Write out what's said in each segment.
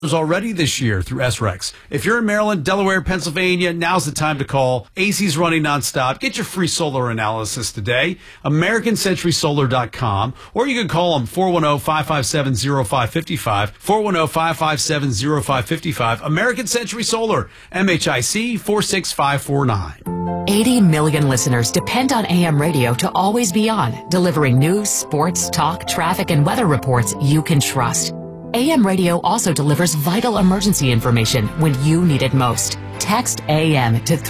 already this year through SREX. If you're in Maryland, Delaware, Pennsylvania, now's the time to call. AC's running nonstop. Get your free solar analysis today. AmericanCenturySolar.com, or you can call them 410-557-0555. 410-557-0555. American Century Solar, MHIC 46549. 80 million listeners depend on AM radio to always be on, delivering news, sports, talk, traffic, and weather reports you can trust. AM radio also delivers vital emergency information when you need it most. Text AM to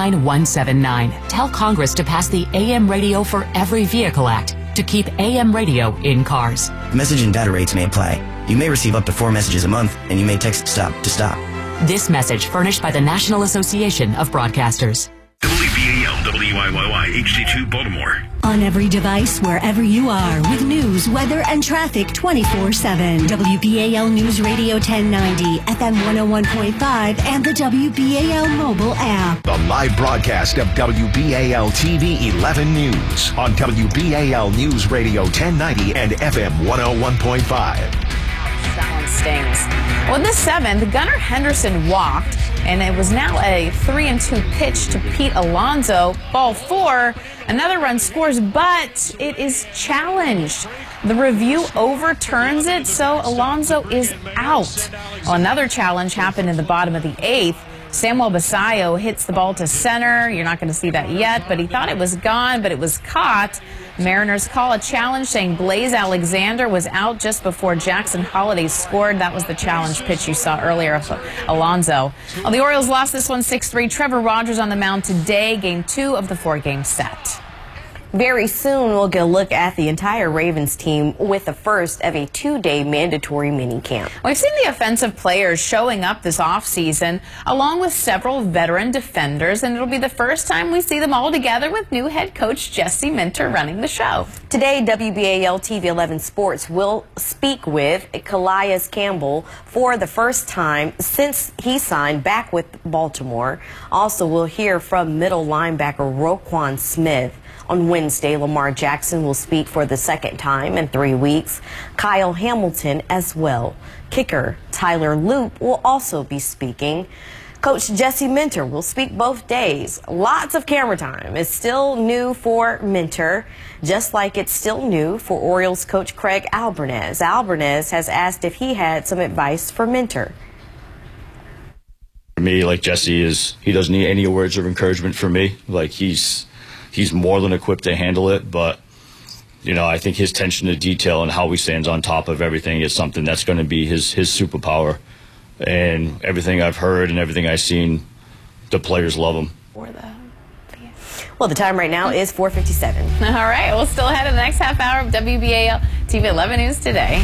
39179. Tell Congress to pass the AM Radio for Every Vehicle Act to keep AM radio in cars. Message and data rates may apply. You may receive up to 4 messages a month, and you may text STOP to stop. This message furnished by the National Association of Broadcasters. WBAL, WYYY, HD2 Baltimore. On every device, wherever you are, with news, weather, and traffic 24/7. WBAL News Radio 1090, FM 101.5, and the WBAL mobile app. The live broadcast of WBAL TV 11 News on WBAL News Radio 1090 and FM 101.5. That one stings. Well, in the 7th, Gunnar Henderson walked, and it was now a 3-2 pitch to Pete Alonso. Ball 4, another run scores, but it is challenged. The review overturns it, so Alonso is out. Well, another challenge happened in the bottom of the 8th. Samuel Basayo hits the ball to center. You're not going to see that yet, but he thought it was gone, but it was caught. Mariners call a challenge saying Blaze Alexander was out just before Jackson Holiday scored. That was the challenge pitch you saw earlier of Alonso. Well, the Orioles lost this one 6-3. Trevor Rogers on the mound today, game 2 of the 4-game set. Very soon, we'll get a look at the entire Ravens team with the first of a 2-day mandatory minicamp. We've seen the offensive players showing up this offseason, along with several veteran defenders, and it'll be the first time we see them all together with new head coach Jesse Minter running the show. Today, WBAL TV 11 Sports will speak with Calais Campbell for the first time since he signed back with Baltimore. Also, we'll hear from middle linebacker Roquan Smith. On Wednesday, Lamar Jackson will speak for the second time in 3 weeks. Kyle Hamilton as well. Kicker Tyler Loop will also be speaking. Coach Jesse Minter will speak both days. Lots of camera time. It's still new for Minter, just like it's still new for Orioles coach Craig Albernez. Albernez has asked if he had some advice for Minter. For me, like Jesse he doesn't need any words of encouragement from me. Like he's more than equipped to handle it, but I think his attention to detail and how he stands on top of everything is something that's going to be his superpower. And everything I've heard and everything I've seen, the players love him. Well, the time right now is 4:57. All right, we'll still ahead in the next half hour of WBAL TV 11 News Today.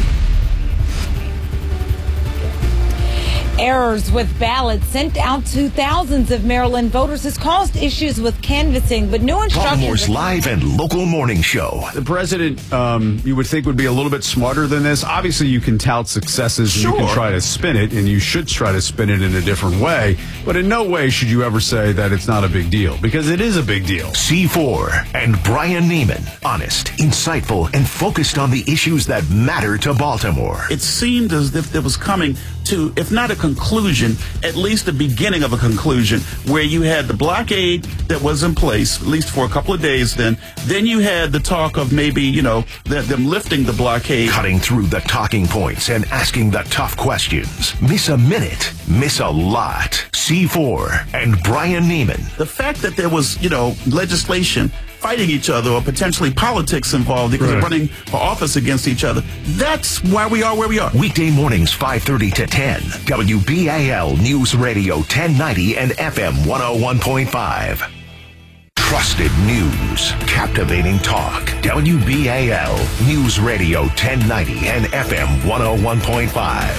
Errors with ballots sent out to thousands of Maryland voters has caused issues with canvassing, but new instructions. Baltimore's live and local morning show. The president, you would think, would be a little bit smarter than this. Obviously, you can tout successes and you can try to spin it, and you should try to spin it in a different way. But in no way should you ever say that it's not a big deal, because it is a big deal. C4 and Brian Neiman, honest, insightful, and focused on the issues that matter to Baltimore. It seemed as if it was coming to, if not a conclusion, at least the beginning of a conclusion, where you had the blockade that was in place, at least for a couple of days then you had the talk of maybe, them lifting the blockade. Cutting through the talking points and asking the tough questions. Miss a minute, miss a lot. C4 and Brian Neiman. The fact that there was, legislation fighting each other or potentially politics involved because of running for office against each other. That's why we are where we are. Weekday mornings 5:30 to 10. WBAL News Radio 1090 and FM 101.5. Trusted news, captivating talk. WBAL News Radio 1090 and FM 101.5.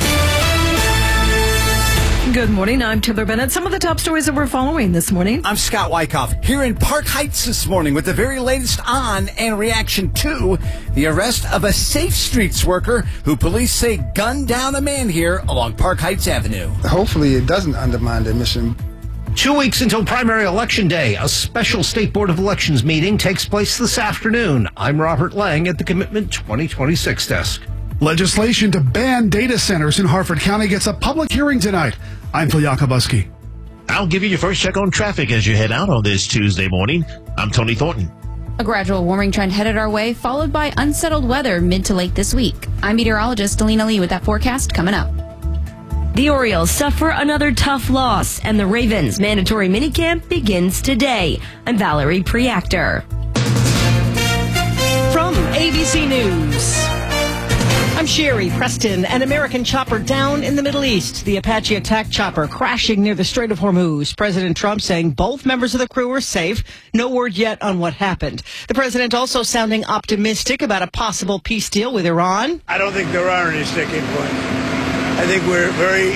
Good morning. I'm Taylor Bennett. Some of the top stories that we're following this morning. I'm Scott Wyckoff here in Park Heights this morning with the very latest on and reaction to the arrest of a Safe Streets worker who police say gunned down a man here along Park Heights Avenue. Hopefully it doesn't undermine their mission. 2 weeks until primary election day, a special State Board of Elections meeting takes place this afternoon. I'm Robert Lang at the Commitment 2026 desk. Legislation to ban data centers in Harford County gets a public hearing tonight. I'm Phil Yakobuski. I'll give you your first check on traffic as you head out on this Tuesday morning. I'm Tony Thornton. A gradual warming trend headed our way, followed by unsettled weather mid to late this week. I'm meteorologist Alina Lee with that forecast coming up. The Orioles suffer another tough loss, and the Ravens' mandatory minicamp begins today. I'm Valerie Preactor. From ABC News, I'm Sherry Preston. An American chopper down in the Middle East. The Apache attack chopper crashing near the Strait of Hormuz. President Trump saying both members of the crew are safe. No word yet on what happened. The president also sounding optimistic about a possible peace deal with Iran. I don't think there are any sticking points. I think we're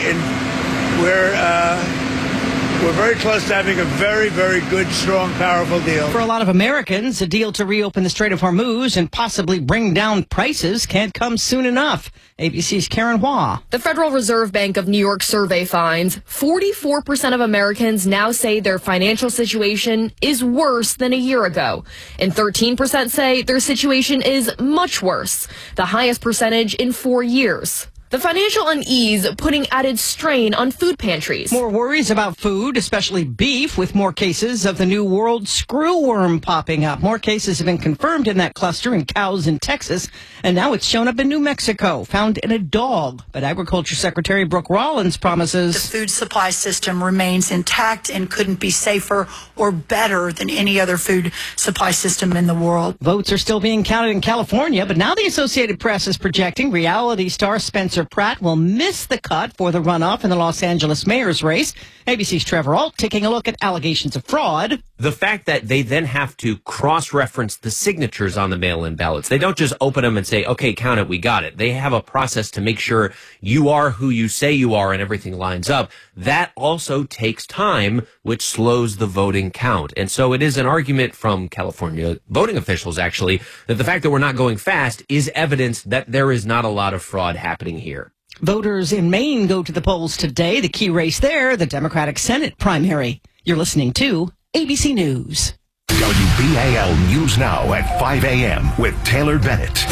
very close to having a very, very good, strong, powerful deal. For a lot of Americans, a deal to reopen the Strait of Hormuz and possibly bring down prices can't come soon enough. ABC's Karen Hua. The Federal Reserve Bank of New York survey finds 44% of Americans now say their financial situation is worse than a year ago, and 13% say their situation is much worse, the highest percentage in 4 years. The financial unease putting added strain on food pantries. More worries about food, especially beef, with more cases of the new world screwworm popping up. More cases have been confirmed in that cluster in cows in Texas, and now it's shown up in New Mexico, found in a dog. But Agriculture Secretary Brooke Rollins promises the food supply system remains intact and couldn't be safer or better than any other food supply system in the world. Votes are still being counted in California, but now the Associated Press is projecting reality star Spencer Pratt will miss the cut for the runoff in the Los Angeles mayor's race. ABC's Trevor Ault taking a look at allegations of fraud. The fact that they then have to cross-reference the signatures on the mail-in ballots. They don't just open them and say, okay, count it, we got it. They have a process to make sure you are who you say you are and everything lines up. That also takes time, which slows the voting count. And so it is an argument from California voting officials, actually, that the fact that we're not going fast is evidence that there is not a lot of fraud happening here. Voters in Maine go to the polls today. The key race there, the Democratic Senate primary. You're listening to ABC News. WBAL News Now at 5 a.m. with Taylor Bennett.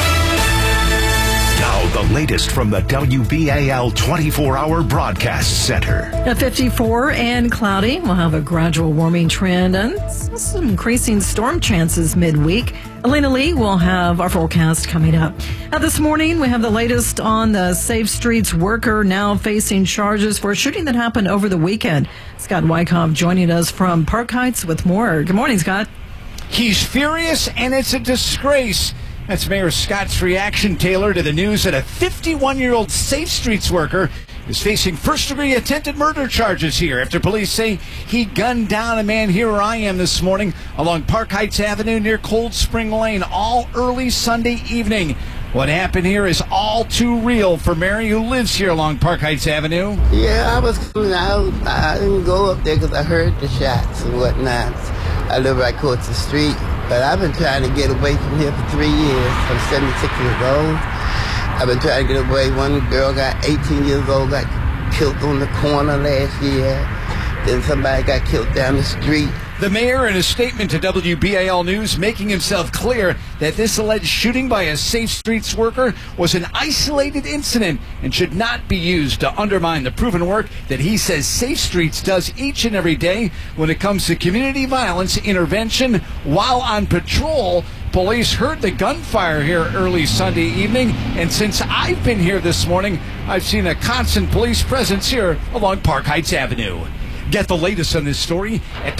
Now, the latest from the WBAL 24-hour broadcast center. At 54 and cloudy, we'll have a gradual warming trend and some increasing storm chances midweek. Alina Lee will have our forecast coming up. Now, this morning, we have the latest on the Safe Streets worker now facing charges for a shooting that happened over the weekend. Scott Wyckoff joining us from Park Heights with more. Good morning, Scott. He's furious, and it's a disgrace. That's Mayor Scott's reaction, Taylor, to the news that a 51-year-old Safe Streets worker is facing first-degree attempted murder charges here after police say he gunned down a man here where I am this morning along Park Heights Avenue near Cold Spring Lane all early Sunday evening. What happened here is all too real for Mary, who lives here along Park Heights Avenue. Yeah, I was coming out. I didn't go up there because I heard the shots and whatnot. I live right across the street, but I've been trying to get away from here for 3 years. I'm 76 years old. I've been trying to get away. One girl got 18 years old, got killed on the corner last year. Then somebody got killed down the street. The mayor, in a statement to WBAL News, making himself clear that this alleged shooting by a Safe Streets worker was an isolated incident and should not be used to undermine the proven work that he says Safe Streets does each and every day when it comes to community violence intervention. While on patrol, police heard the gunfire here early Sunday evening, and since I've been here this morning, I've seen a constant police presence here along Park Heights Avenue. Get the latest on this story at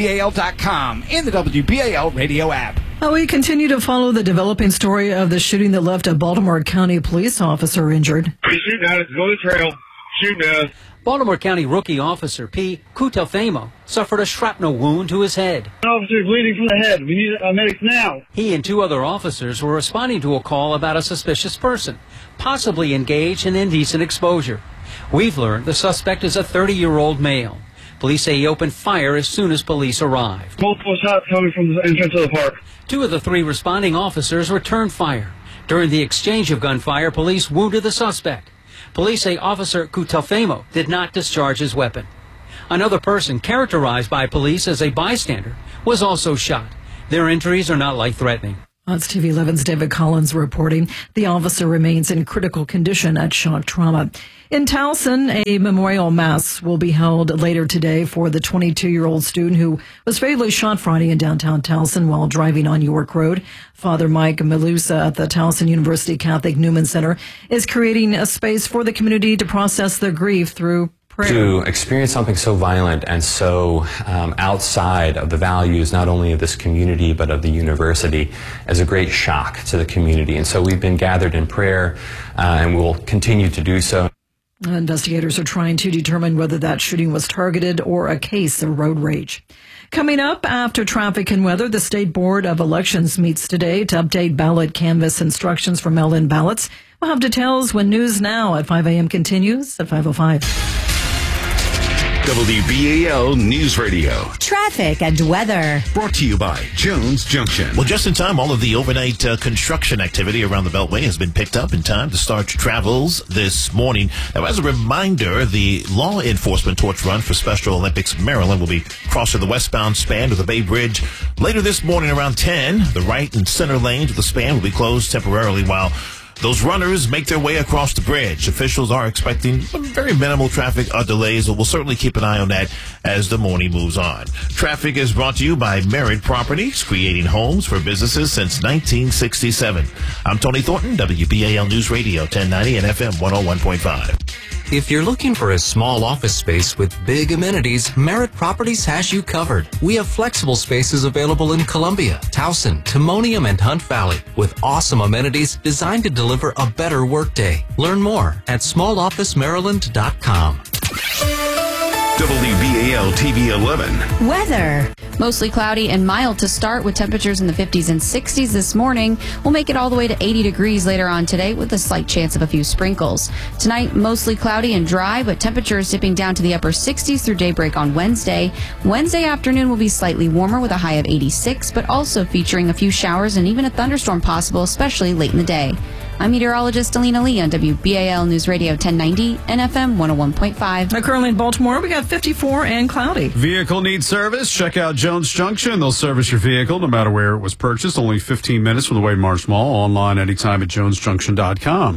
WBAL.com and the WBAL radio app. We continue to follow the developing story of the shooting that left a Baltimore County police officer injured. He's shooting at us. Go to the trail. Shooting at us. Baltimore County rookie officer P. Cutelfamo suffered a shrapnel wound to his head. An officer is bleeding from the head. We need medics now. He and two other officers were responding to a call about a suspicious person, possibly engaged in indecent exposure. We've learned the suspect is a 30-year-old male. Police say he opened fire as soon as police arrived. Multiple shots coming from the entrance of the park. Two of the three responding officers returned fire. During the exchange of gunfire, police wounded the suspect. Police say Officer Cutelfamo did not discharge his weapon. Another person, characterized by police as a bystander, was also shot. Their injuries are not life-threatening. That's TV 11's David Collins reporting. The officer remains in critical condition at shock trauma. In Towson, a memorial mass will be held later today for the 22-year-old student who was fatally shot Friday in downtown Towson while driving on York Road. Father Mike Melusa at the Towson University Catholic Newman Center is creating a space for the community to process their grief through prayer. To experience something so violent and so outside of the values not only of this community but of the university is a great shock to the community. And so we've been gathered in prayer and we'll continue to do so. Investigators are trying to determine whether that shooting was targeted or a case of road rage. Coming up after traffic and weather, the State Board of Elections meets today to update ballot canvass instructions for mail-in ballots. We'll have details when News Now at 5 a.m. continues at 5:05. WBAL News Radio. Traffic and weather. Brought to you by Jones Junction. Well, just in time, all of the overnight construction activity around the Beltway has been picked up in time to start travels this morning. Now, as a reminder, the law enforcement torch run for Special Olympics Maryland will be crossing the westbound span of the Bay Bridge later this morning around 10. The right and center lanes of the span will be closed temporarily while those runners make their way across the bridge. Officials are expecting very minimal traffic delays, but we'll certainly keep an eye on that as the morning moves on. Traffic is brought to you by Merit Properties, creating homes for businesses since 1967. I'm Tony Thornton, WBAL News Radio 1090 and FM 101.5. If you're looking for a small office space with big amenities, Merit Properties has you covered. We have flexible spaces available in Columbia, Towson, Timonium, and Hunt Valley with awesome amenities designed to deliver a better workday. Learn more at smallofficemaryland.com. WBAL TV 11. Weather. Mostly cloudy and mild to start with temperatures in the 50s and 60s this morning. We'll make it all the way to 80 degrees later on today with a slight chance of a few sprinkles. Tonight, mostly cloudy and dry, but temperatures dipping down to the upper 60s through daybreak on Wednesday. Wednesday afternoon will be slightly warmer with a high of 86, but also featuring a few showers and even a thunderstorm possible, especially late in the day. I'm meteorologist Alina Lee on WBAL News Radio 1090 and FM 101.5. Currently in Baltimore, we got 54 and cloudy. Vehicle needs service? Check out Jones Junction. They'll service your vehicle no matter where it was purchased. Only 15 minutes from the Wade Marsh Mall. Online anytime at jonesjunction.com.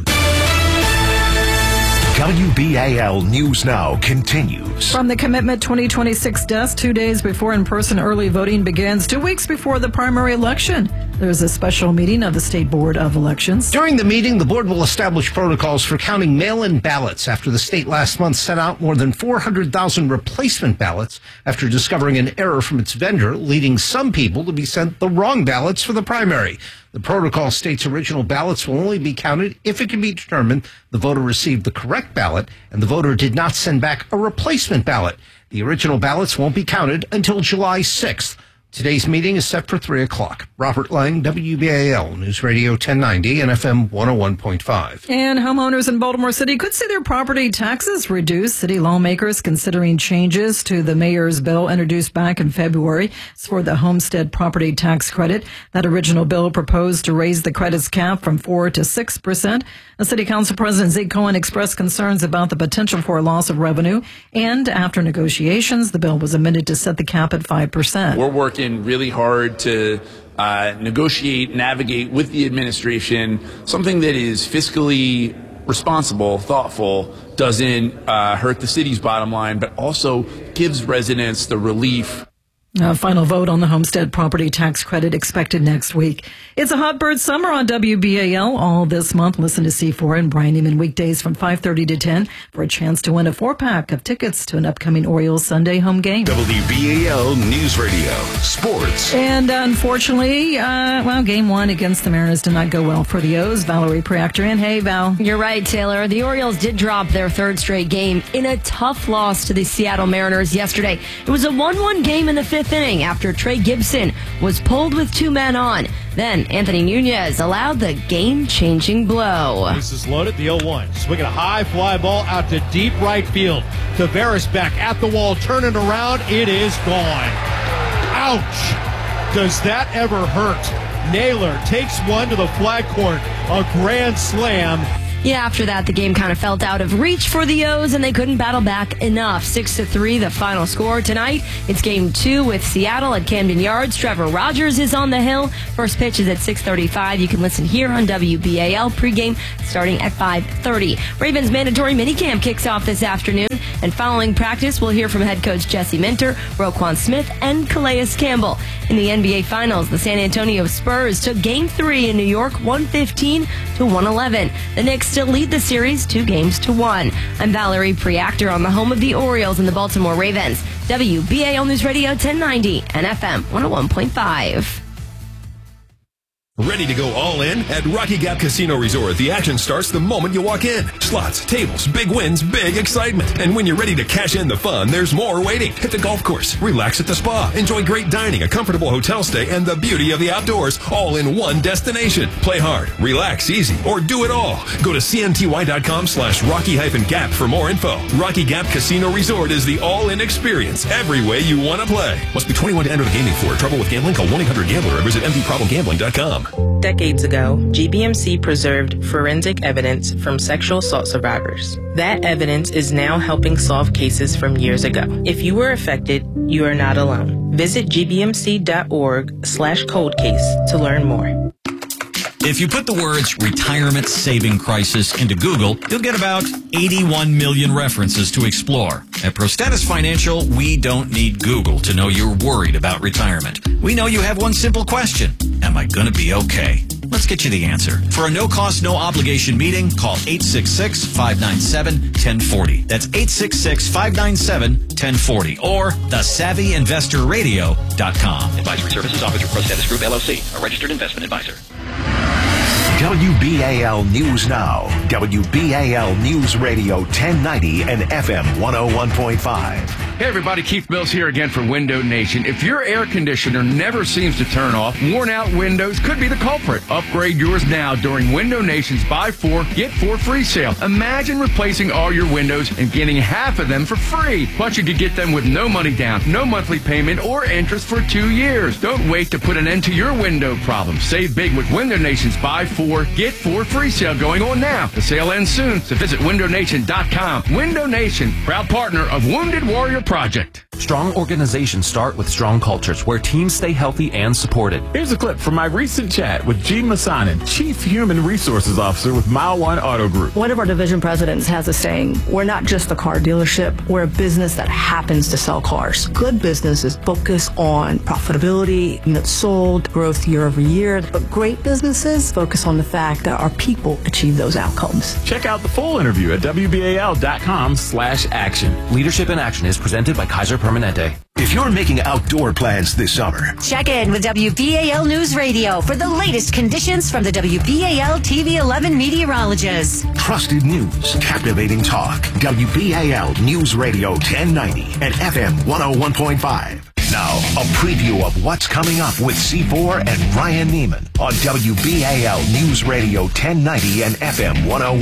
WBAL News Now continues. From the Commitment 2026 desk, 2 days before in-person early voting begins, 2 weeks before the primary election. There's a special meeting of the State Board of Elections. During the meeting, the board will establish protocols for counting mail-in ballots after the state last month sent out more than 400,000 replacement ballots after discovering an error from its vendor, leading some people to be sent the wrong ballots for the primary. The protocol states original ballots will only be counted if it can be determined the voter received the correct ballot and the voter did not send back a replacement ballot. The original ballots won't be counted until July 6th. Today's meeting is set for 3 o'clock. Robert Lang, WBAL News Radio 1090 and FM 101.5. And homeowners in Baltimore City could see their property taxes reduced. City lawmakers considering changes to the mayor's bill introduced back in February. It's for the homestead property tax credit. That original bill proposed to raise the credit's cap from 4% to 6%. The City Council President Zeke Cohen expressed concerns about the potential for a loss of revenue. And after negotiations, the bill was amended to set the cap at 5%. We're working really hard to negotiate, navigate with the administration something that is fiscally responsible, thoughtful, doesn't hurt the city's bottom line, but also gives residents the relief. Final vote on the homestead property tax credit expected next week. It's a hot bird summer on WBAL all this month. Listen to C4 and Brian Neiman weekdays from 5:30 to 10 for a chance to win a 4-pack of tickets to an upcoming Orioles Sunday home game. WBAL News Radio Sports. And unfortunately, game 1 against the Mariners did not go well for the O's. Valerie Preactor. Hey, Val. You're right, Taylor. The Orioles did drop their third straight game in a tough loss to the Seattle Mariners yesterday. It was a 1-1 game in the 5th inning after Trey Gibson was pulled with 2 men on. Then Anthony Nunez allowed the game-changing blow. Bases loaded, the 0-1. Swinging a high fly ball out to deep right field. Tavares back at the wall, turning around. It is gone. Ouch! Does that ever hurt? Naylor takes one to the flag court. A grand slam. Yeah, after that, the game kind of felt out of reach for the O's, and they couldn't battle back enough. 6-3, the final score tonight. It's Game 2 with Seattle at Camden Yards. Trevor Rogers is on the hill. First pitch is at 6:35. You can listen here on WBAL pregame starting at 5:30. Ravens mandatory minicamp kicks off this afternoon, and following practice, we'll hear from head coach Jesse Minter, Roquan Smith, and Calais Campbell. In the NBA Finals, the San Antonio Spurs took Game 3 in New York, 115-111. The Knicks still lead the series 2-1. I'm Valerie Preactor on the home of the Orioles and the Baltimore Ravens. WBAL News Radio 1090 and FM 101.5. Ready to go all in? At Rocky Gap Casino Resort, the action starts the moment you walk in. Slots, tables, big wins, big excitement. And when you're ready to cash in the fun, there's more waiting. Hit the golf course, relax at the spa, enjoy great dining, a comfortable hotel stay, and the beauty of the outdoors, all in one destination. Play hard, relax easy, or do it all. Go to cnty.com/Rocky-Gap for more info. Rocky Gap Casino Resort is the all-in experience every way you want to play. Must be 21 to enter the gaming floor. Trouble with gambling? Call 1-800-GAMBLER or visit mdproblemgambling.com. Decades ago, GBMC preserved forensic evidence from sexual assault survivors. That evidence is now helping solve cases from years ago. If you were affected, you are not alone. Visit gbmc.org/coldcase to learn more. If you put the words retirement saving crisis into Google, you'll get about 81 million references to explore. At Prostatus Financial, we don't need Google to know you're worried about retirement. We know you have one simple question. Am I going to be okay? Let's get you the answer. For a no-cost, no-obligation meeting, call 866-597-1040. That's 866-597-1040 or thesavvyinvestorradio.com. Advisory services offered through Prostatus Group, LLC, a registered investment advisor. WBAL News Now. WBAL News Radio 1090 and FM 101.5. Hey everybody, Keith Mills here again for Window Nation. If your air conditioner never seems to turn off, worn out windows could be the culprit. Upgrade yours now during Window Nation's Buy 4, Get 4 free sale. Imagine replacing all your windows and getting half of them for free. Plus you could get them with no money down, no monthly payment, or interest for 2 years. Don't wait to put an end to your window problem. Save big with Window Nation's Buy 4, Get 4 free sale going on now. The sale ends soon, so visit windownation.com. Window Nation, proud partner of Wounded Warrior Project. Strong organizations start with strong cultures where teams stay healthy and supported. Here's a clip from my recent chat with Gene Massanin, Chief Human Resources Officer with Mile One Auto Group. One of our division presidents has a saying, we're not just a car dealership, we're a business that happens to sell cars. Good businesses focus on profitability, units sold, growth year over year, but great businesses focus on the fact that our people achieve those outcomes. Check out the full interview at WBAL.com/action. Leadership in Action is presented by Kaiser Permanente. If you're making outdoor plans this summer, check in with WBAL News Radio for the latest conditions from the WBAL TV 11 meteorologists. Trusted news, captivating talk. WBAL News Radio 1090 and FM 101.5. Now, a preview of what's coming up with C4 and Ryan Neiman on WBAL News Radio 1090 and FM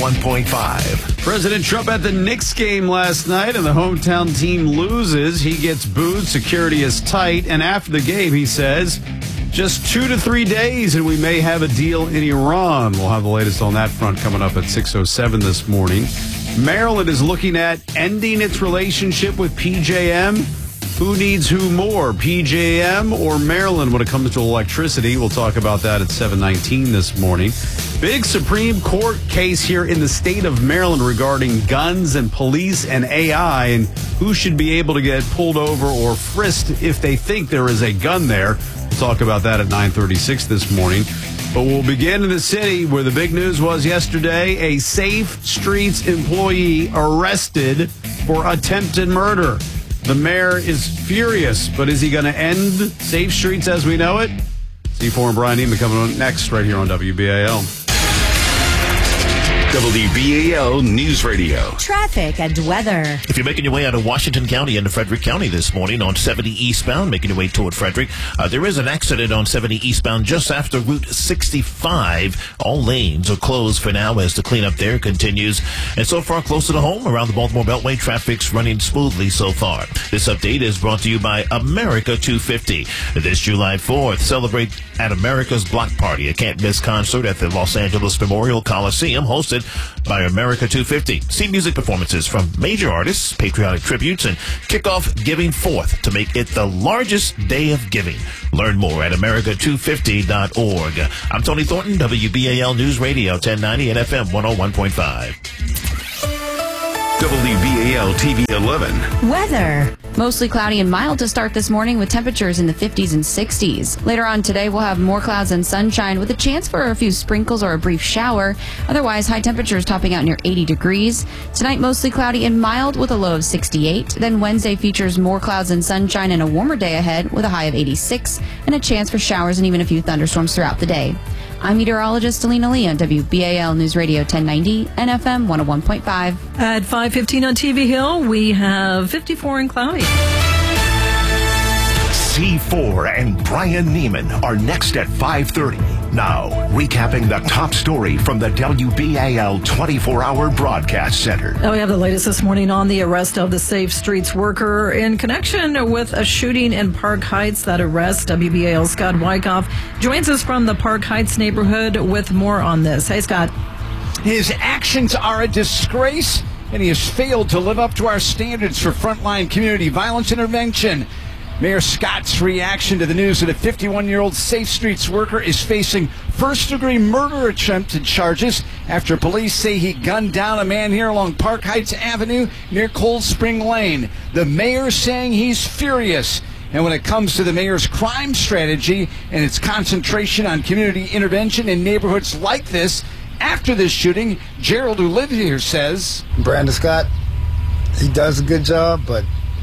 101.5. President Trump at the Knicks game last night, and the hometown team loses. He gets booed, security is tight, and after the game, he says, just 2 to 3 days, and we may have a deal in Iran. We'll have the latest on that front coming up at 6:07 this morning. Maryland is looking at ending its relationship with PJM. Who needs who more, PJM or Maryland when it comes to electricity? We'll talk about that at 7:19 this morning. Big Supreme Court case here in the state of Maryland regarding guns and police and AI and who should be able to get pulled over or frisked if they think there is a gun there. We'll talk about that at 9:36 this morning. But we'll begin in the city where the big news was yesterday. A Safe Streets employee arrested for attempted murder. The mayor is furious, but is he going to end Safe Streets as we know it? C4 and Brian Neiman coming on next right here on WBAL. WBAL News Radio. Traffic and weather. If you're making your way out of Washington County into Frederick County this morning on 70 eastbound, making your way toward Frederick, there is an accident on 70 eastbound just after Route 65. All lanes are closed for now as the cleanup there continues. And so far, closer to home, around the Baltimore Beltway, traffic's running smoothly so far. This update is brought to you by America 250. This July 4th, celebrate at America's Block Party, a can't-miss concert at the Los Angeles Memorial Coliseum, hosted by America 250. See music performances from major artists, patriotic tributes, and kick off Giving Forth to make it the largest day of giving. Learn more at America250.org. I'm Tony Thornton, WBAL News Radio 1090 and FM 101.5. WBAL TV 11. Weather. Mostly cloudy and mild to start this morning with temperatures in the 50s and 60s. Later on today, we'll have more clouds and sunshine with a chance for a few sprinkles or a brief shower. Otherwise, high temperatures topping out near 80 degrees. Tonight, mostly cloudy and mild with a low of 68. Then Wednesday features more clouds and sunshine and a warmer day ahead with a high of 86 and a chance for showers and even a few thunderstorms throughout the day. I'm meteorologist Alina Lee on WBAL News Radio 1090 and FM 101.5. At 5:15 on TV Hill, we have 54 and cloudy. C4 and Brian Neiman are next at 5:30. Now, recapping the top story from the WBAL 24-hour broadcast center. We have the latest this morning on the arrest of the Safe Streets worker in connection with a shooting in Park Heights. That arrest, WBAL Scott Wyckoff joins us from the Park Heights neighborhood with more on this. Hey, Scott. His actions are a disgrace, and he has failed to live up to our standards for frontline community violence intervention. Mayor Scott's reaction to the news that a 51-year-old Safe Streets worker is facing first-degree murder attempted charges after police say he gunned down a man here along Park Heights Avenue near Cold Spring Lane. The mayor saying he's furious. And when it comes to the mayor's crime strategy and its concentration on community intervention in neighborhoods like this, after this shooting, Gerald, who lived here, says, Brandon Scott, he does a good job, but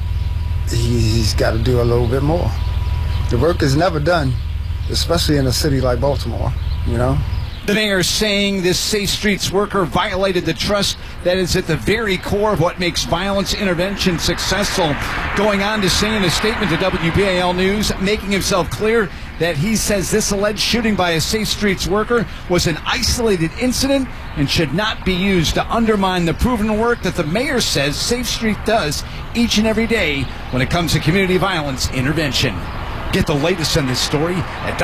he's got to do a little bit more. The work is never done, especially in a city like Baltimore, you know. The mayor saying this Safe Streets worker violated the trust that is at the very core of what makes violence intervention successful. Going on to say in a statement to WBAL News, making himself clear that he says this alleged shooting by a Safe Streets worker was an isolated incident and should not be used to undermine the proven work that the mayor says Safe Street does each and every day when it comes to community violence intervention. Get the latest on this story at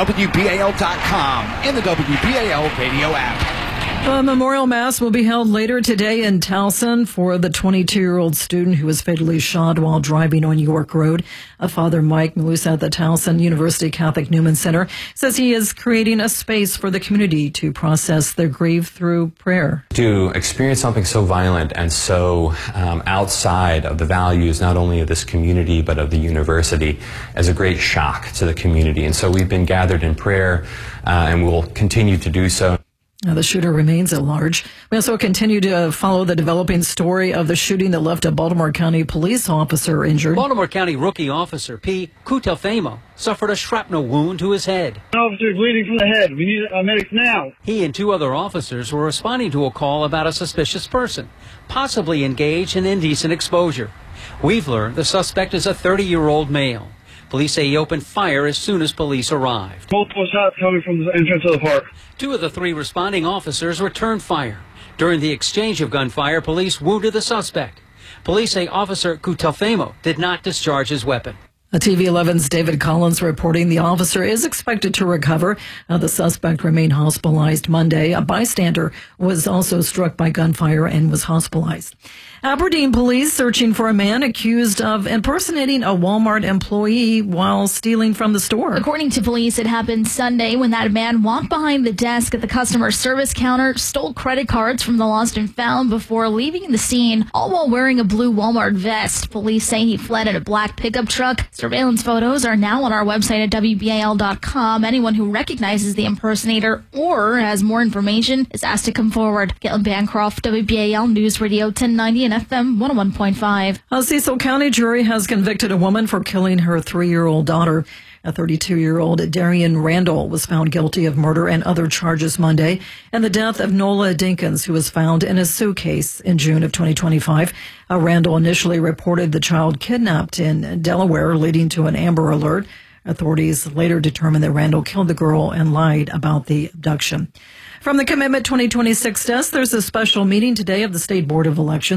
WBAL.com and the WBAL radio app. A memorial mass will be held later today in Towson for the 22-year-old student who was fatally shot while driving on York Road. Father Mike Malusa at the Towson University Catholic Newman Center says he is creating a space for the community to process their grief through prayer. To experience something so violent and so outside of the values not only of this community but of the university is a great shock to the community. And so we've been gathered in prayer and we'll continue to do so. Now, the shooter remains at large. We also continue to follow the developing story of the shooting that left a Baltimore County police officer injured. Baltimore County rookie officer P. Cutelfamo suffered a shrapnel wound to his head. An officer is bleeding from the head. We need medics now. He and two other officers were responding to a call about a suspicious person, possibly engaged in indecent exposure. We've learned the suspect is a 30-year-old male. Police say he opened fire as soon as police arrived. Multiple shots coming from the entrance of the park. Two of the three responding officers returned fire. During the exchange of gunfire, police wounded the suspect. Police say Officer Cutelfamo did not discharge his weapon. TV 11's David Collins reporting the officer is expected to recover. The suspect remained hospitalized Monday. A bystander was also struck by gunfire and was hospitalized. Aberdeen police searching for a man accused of impersonating a Walmart employee while stealing from the store. According to police, it happened Sunday when that man walked behind the desk at the customer service counter, stole credit cards from the lost and found before leaving the scene, all while wearing a blue Walmart vest. Police say he fled in a black pickup truck. Surveillance photos are now on our website at WBAL.com. Anyone who recognizes the impersonator or has more information is asked to come forward. Caitlin Bancroft, WBAL News Radio 1090 and FM 101.5. A Cecil County jury has convicted a woman for killing her 3-year-old daughter. A 32-year-old Darian Randall was found guilty of murder and other charges Monday, and the death of Nola Dinkins, who was found in a suitcase in June of 2025. Randall initially reported the child kidnapped in Delaware, leading to an Amber Alert. Authorities later determined that Randall killed the girl and lied about the abduction. From the Commitment 2026 desk, there's a special meeting today of the State Board of Elections.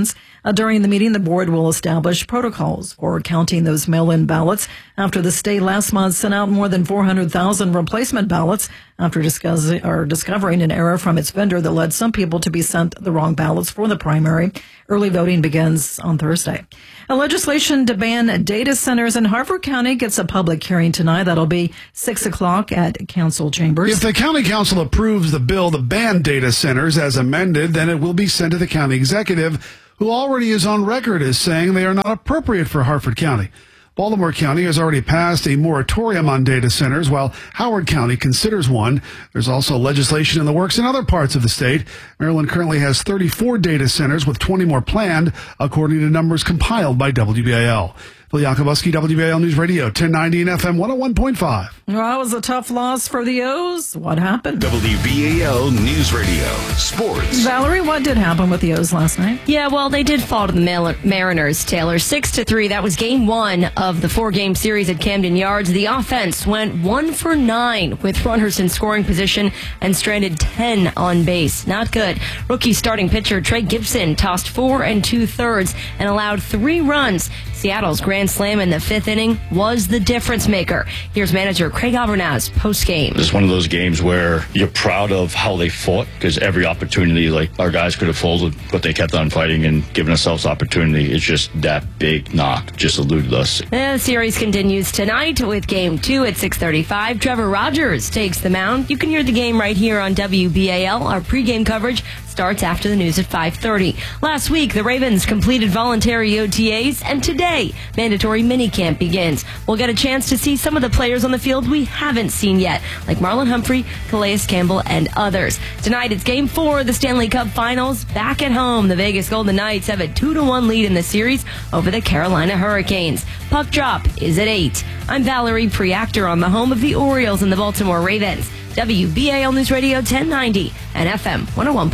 During the meeting, the board will establish protocols for counting those mail-in ballots after the state last month sent out more than 400,000 replacement ballots after discovering an error from its vendor that led some people to be sent the wrong ballots for the primary. Early voting begins on Thursday. A legislation to ban data centers in Harford County gets a public hearing tonight. That'll be 6 o'clock at council chambers. If the county council approves the bill to ban data centers as amended, then it will be sent to the county executive, who already is on record as saying they are not appropriate for Harford County. Baltimore County has already passed a moratorium on data centers, while Howard County considers one. There's also legislation in the works in other parts of the state. Maryland currently has 34 data centers, with 20 more planned, according to numbers compiled by WBAL. Phil Yakubuski, WBAL News Radio, 1090 and FM 101.5. Well, it was a tough loss for the O's. What happened? WBAL News Radio, sports. Valerie, what did happen with the O's last night? Yeah, well, they did fall to the Mariners, Taylor, 6-3. That was game one of the 4-game series at Camden Yards. The offense went 1 for 9 with runners in scoring position and stranded 10 on base. Not good. Rookie starting pitcher Trey Gibson tossed 4 2/3 and allowed 3 runs. Seattle's grand slam in the 5th inning was the difference maker. Here's manager Craig Albernaz post-game. It's one of those games where you're proud of how they fought, because every opportunity, like, our guys could have folded, but they kept on fighting and giving themselves opportunity. It's just that big knock just eluded us. The series continues tonight with game 2 at 6:35. Trevor Rogers takes the mound. You can hear the game right here on WBAL. Our pregame coverage starts after the news at 5:30. Last week, the Ravens completed voluntary OTAs, and today, mandatory minicamp begins. We'll get a chance to see some of the players on the field we haven't seen yet, like Marlon Humphrey, Calais Campbell, and others. Tonight, it's Game 4 of the Stanley Cup Finals. Back at home, the Vegas Golden Knights have a 2-1 lead in the series over the Carolina Hurricanes. Puck drop is at 8. I'm Valerie Preactor on the home of the Orioles and the Baltimore Ravens. WBAL News Radio 1090 and FM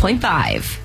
101.5.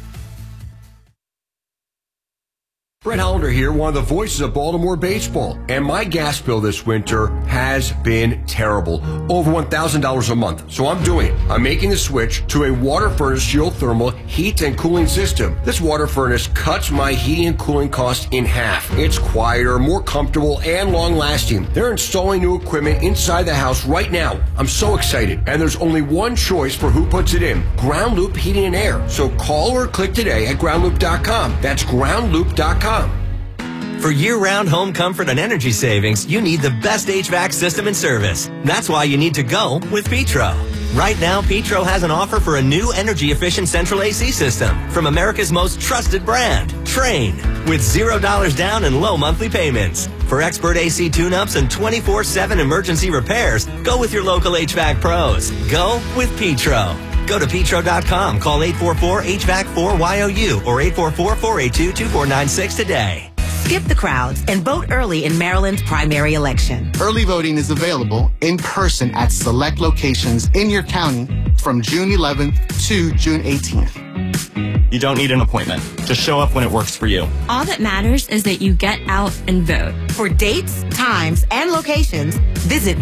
Brett Hollander here, one of the voices of Baltimore baseball. And my gas bill this winter has been terrible. Over $1,000 a month. So I'm doing it. I'm making the switch to a water furnace geothermal heat and cooling system. This water furnace cuts my heating and cooling costs in half. It's quieter, more comfortable, and long-lasting. They're installing new equipment inside the house right now. I'm so excited. And there's only one choice for who puts it in. Ground Loop Heating and Air. So call or click today at groundloop.com. That's groundloop.com. For year-round home comfort and energy savings, you need the best HVAC system and service. That's why you need to go with Petro. Right now, Petro has an offer for a new energy-efficient central AC system from America's most trusted brand, Trane, with $0 down and low monthly payments. For expert AC tune-ups and 24/7 emergency repairs, go with your local HVAC pros. Go with Petro. Go to petro.com, call 844-HVAC-4YOU or 844-482-2496 today. Skip the crowds and vote early in Maryland's primary election. Early voting is available in person at select locations in your county from June 11th to June 18th. You don't need an appointment. Just show up when it works for you. All that matters is that you get out and vote. For dates, times, and locations, visit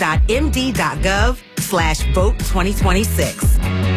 vote.md.gov/vote2026.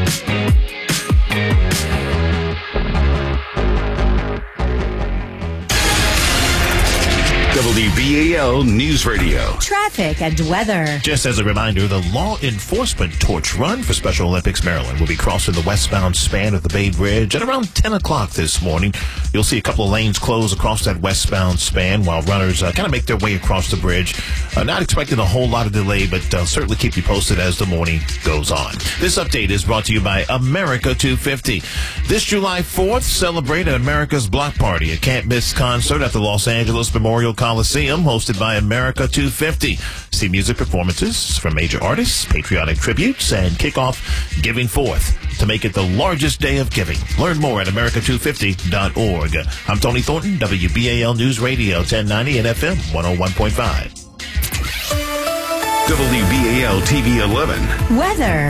WBAL News Radio. Traffic and weather. Just as a reminder, the law enforcement torch run for Special Olympics Maryland will be crossing the westbound span of the Bay Bridge at around 10 o'clock this morning. You'll see a couple of lanes close across that westbound span while runners kind of make their way across the bridge. Not expecting a whole lot of delay, but certainly keep you posted as the morning goes on. This update is brought to you by America 250. This July 4th, celebrate America's Block Party, a can't-miss concert at the Los Angeles Memorial Coliseum, hosted by America 250. See music performances from major artists, patriotic tributes, and kick off Giving Forth to make it the largest day of giving. Learn more at america250.org. I'm Tony Thornton, WBAL News Radio 1090 and FM 101.5. WBAL TV 11. Weather.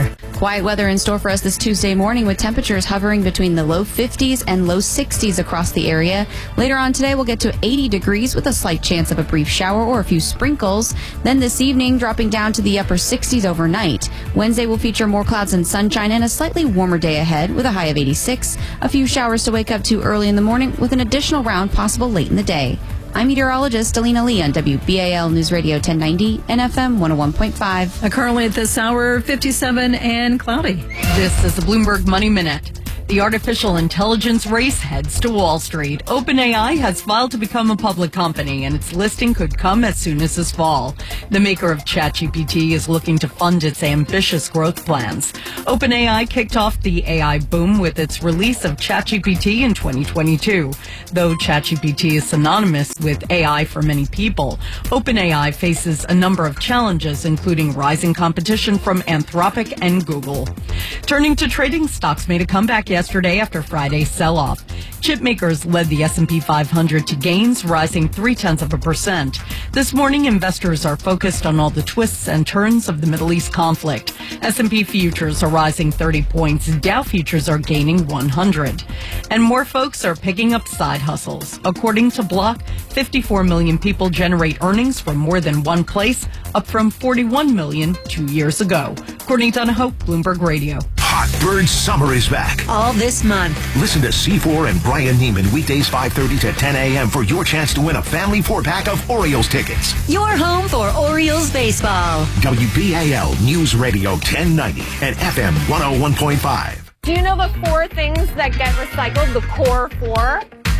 Quiet weather in store for us this Tuesday morning with temperatures hovering between the low 50s and low 60s across the area. Later on today, we'll get to 80 degrees with a slight chance of a brief shower or a few sprinkles. Then this evening, dropping down to the upper 60s overnight. Wednesday will feature more clouds and sunshine and a slightly warmer day ahead with a high of 86. A few showers to wake up to early in the morning with an additional round possible late in the day. I'm meteorologist Alina Lee on WBAL News Radio 1090 and FM 101.5. Currently at this hour, 57 and cloudy. This is the Bloomberg Money Minute. The artificial intelligence race heads to Wall Street. OpenAI has filed to become a public company, and its listing could come as soon as this fall. The maker of ChatGPT is looking to fund its ambitious growth plans. OpenAI kicked off the AI boom with its release of ChatGPT in 2022. Though ChatGPT is synonymous with AI for many people, OpenAI faces a number of challenges, including rising competition from Anthropic and Google. Turning to trading, stocks made a comeback yesterday after Friday's sell-off. Chip makers led the S&P 500 to gains, rising 0.3%. This morning, investors are focused on all the twists and turns of the Middle East conflict. S&P futures are rising 30 points. Dow futures are gaining 100. And more folks are picking up side hustles. According to Block, 54 million people generate earnings from more than one place, up from 41 million 2 years ago. Courtney Donahoe, Bloomberg Radio. Hot Bird Summer is back. All this month. Listen to C4 and Brian Neiman weekdays 5:30 to 10 a.m. for your chance to win a family 4-pack of Orioles tickets. Your home for Orioles baseball. WBAL News Radio 1090 and FM 101.5. Do you know the 4 things that get recycled? The core 4?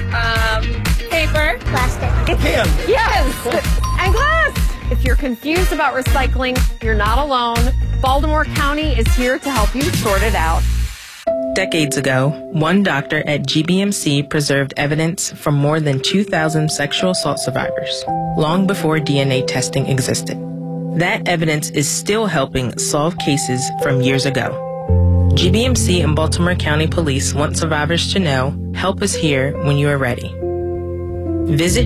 Paper. Plastic. Can. Yes. And glass. If you're confused about recycling, you're not alone. Baltimore County is here to help you sort it out. Decades ago, one doctor at GBMC preserved evidence from more than 2,000 sexual assault survivors, long before DNA testing existed. That evidence is still helping solve cases from years ago. GBMC and Baltimore County Police want survivors to know, help us here when you are ready. Visit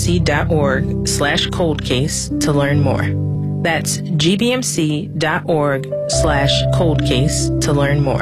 gbmc.org/coldcase to learn more. That's gbmc.org/coldcase to learn more.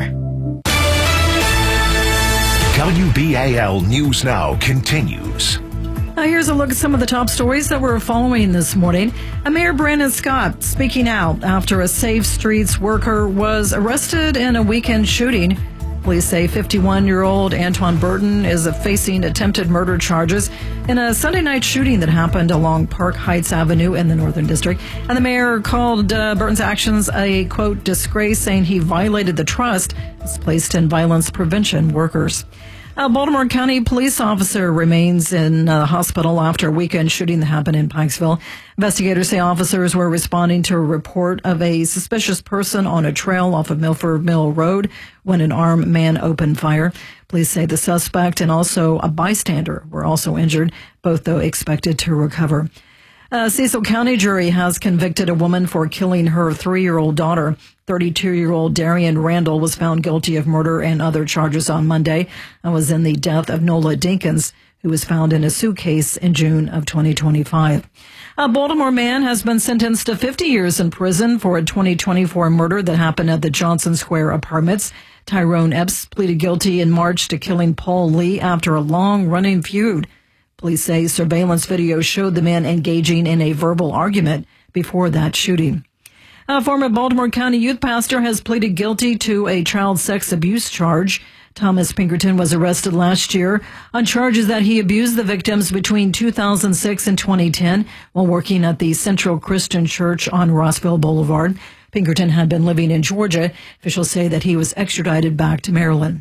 WBAL News Now continues. Here's a look at some of the top stories that we're following this morning. Mayor Brandon Scott speaking out after a Safe Streets worker was arrested in a weekend shooting. Police say 51-year-old Antoine Burton is facing attempted murder charges in a Sunday night shooting that happened along Park Heights Avenue in the Northern District. And the mayor called Burton's actions a, quote, disgrace, saying he violated the trust that's placed in violence prevention workers. A Baltimore County police officer remains in the hospital after a weekend shooting that happened in Pikesville. Investigators say officers were responding to a report of a suspicious person on a trail off of Milford Mill Road when an armed man opened fire. Police say the suspect and also a bystander were also injured, both though expected to recover. A Cecil County jury has convicted a woman for killing her 3-year-old daughter. 32-year-old Darian Randall was found guilty of murder and other charges on Monday and was in the death of Nola Dinkins, who was found in a suitcase in June of 2025. A Baltimore man has been sentenced to 50 years in prison for a 2024 murder that happened at the Johnson Square Apartments. Tyrone Epps pleaded guilty in March to killing Paul Lee after a long-running feud. Police say surveillance video showed the man engaging in a verbal argument before that shooting. A former Baltimore County youth pastor has pleaded guilty to a child sex abuse charge. Thomas Pinkerton was arrested last year on charges that he abused the victims between 2006 and 2010 while working at the Central Christian Church on Rossville Boulevard. Pinkerton had been living in Georgia. Officials say that he was extradited back to Maryland.